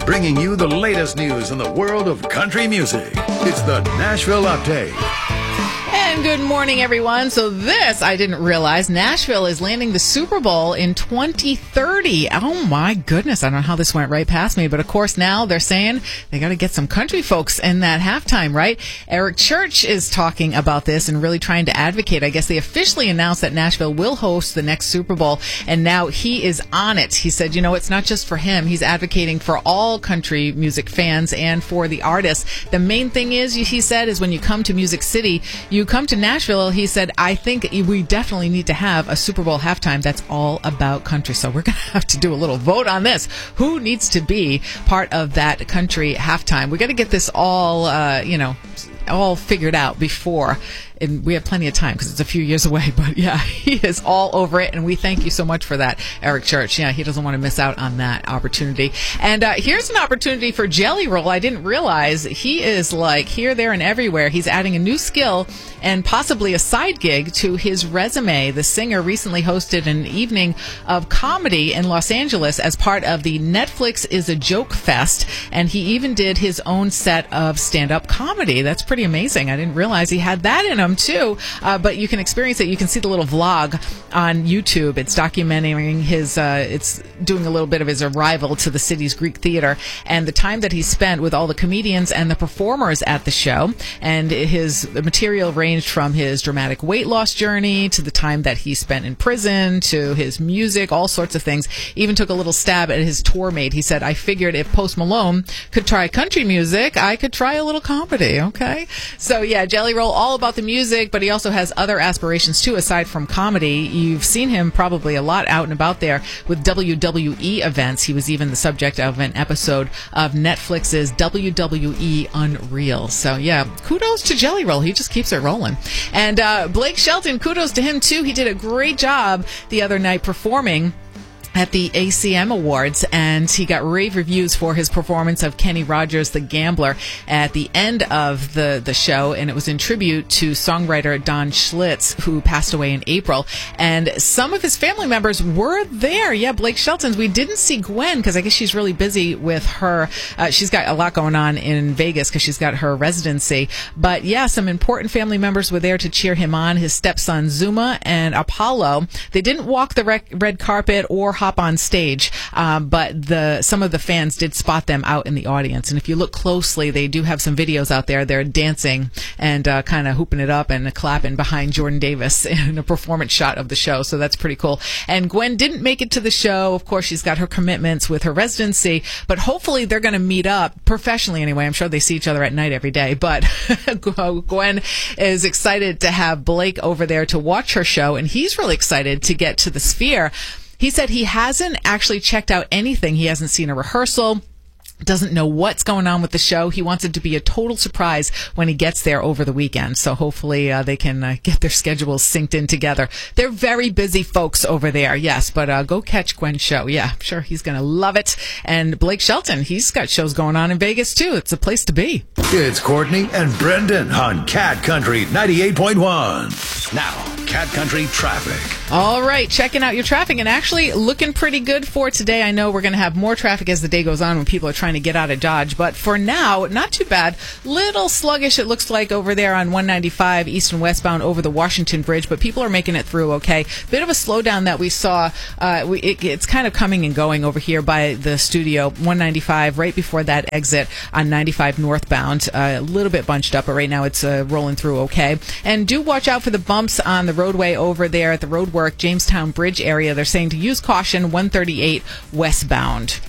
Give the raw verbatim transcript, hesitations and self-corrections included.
bringing you the latest news in the world of country music. It's the Nashville Update. And good morning, everyone. So this, I didn't realize, Nashville is landing the Super Bowl in twenty thirty. Oh, my goodness. I don't know how this went right past me. But, of course, now they're saying they got to get some country folks in that halftime, right? Eric Church is talking about this and really trying to advocate. I guess they officially announced that Nashville will host the next Super Bowl, and now he is on it. He said, you know, it's not just for him. He's advocating for all country music fans and for the artists. The main thing is, he said, is when you come to Music City, you come to Nashville, he said, I think we definitely need to have a Super Bowl halftime that's all about country. So we're going to have to do a little vote on this. Who needs to be part of that country halftime? We got to get this all, uh, you know, all figured out before. And we have plenty of time because it's a few years away. But, yeah, he is all over it, and we thank you so much for that, Eric Church. Yeah, he doesn't want to miss out on that opportunity. And uh, here's an opportunity for Jelly Roll. I didn't realize he is, like, here, there, and everywhere. He's adding a new skill and possibly a side gig to his resume. The singer recently hosted an evening of comedy in Los Angeles as part of the Netflix is a Joke Fest, and he even did his own set of stand-up comedy. That's pretty amazing. I didn't realize he had that in him too, uh, but you can experience it. You can see the little vlog on YouTube. It's documenting his, uh, it's doing a little bit of his arrival to the city's Greek theater and the time that he spent with all the comedians and the performers at the show. And his material ranged from his dramatic weight loss journey to the time that he spent in prison to his music, all sorts of things. Even took a little stab at his tour mate. He said, I figured if Post Malone could try country music, I could try a little comedy. Okay. So yeah, Jelly Roll, all about the music. Music, but he also has other aspirations too aside from comedy. You've seen him probably a lot out and about there with W W E events. He was even the subject of an episode of Netflix's W W E Unreal. So yeah, kudos to Jelly Roll. He just keeps it rolling. And uh, Blake Shelton, kudos to him too. He did a great job the other night performing at the A C M Awards, and he got rave reviews for his performance of Kenny Rogers, the Gambler, at the end of the, the show, and it was in tribute to songwriter Don Schlitz, who passed away in April, and some of his family members were there. Yeah, Blake Shelton's. We didn't see Gwen, because I guess she's really busy with her, uh, she's got a lot going on in Vegas, because she's got her residency, but yeah, some important family members were there to cheer him on. His stepson Zuma and Apollo, they didn't walk the rec- red carpet or hop on stage, um, but the some of the fans did spot them out in the audience. And if you look closely, they do have some videos out there. They're dancing and uh, kind of hooping it up and clapping behind Jordan Davis in a performance shot of the show. So that's pretty cool. And Gwen didn't make it to the show. Of course, she's got her commitments with her residency, but hopefully they're going to meet up professionally anyway. I'm sure they see each other at night every day. But Gwen is excited to have Blake over there to watch her show, and he's really excited to get to the Sphere. He said he hasn't actually checked out anything. He hasn't seen a rehearsal, doesn't know what's going on with the show. He wants it to be a total surprise when he gets there over the weekend. So hopefully uh, they can uh, get their schedules synced in together. They're very busy folks over there, yes, but uh, go catch Gwen's show. Yeah, I'm sure he's going to love it. And Blake Shelton, he's got shows going on in Vegas, too. It's a place to be. It's Courtney and Brendan on Cat Country ninety-eight point one. Now, Cat Country traffic. All right, checking out your traffic, and actually looking pretty good for today. I know we're going to have more traffic as the day goes on when people are trying to get out of Dodge, but for now, not too bad. Little sluggish, it looks like, over there on one ninety-five east and westbound over the Washington Bridge, but people are making it through okay. Bit of a slowdown that we saw. Uh, we, it, it's kind of coming and going over here by the studio, one ninety-five, right before that exit on ninety-five northbound. Uh, a little bit bunched up, but right now it's uh, rolling through okay. And do watch out for the bumps on the roadway over there at the Roadwork Jamestown Bridge area. They're saying to use caution one thirty-eight westbound.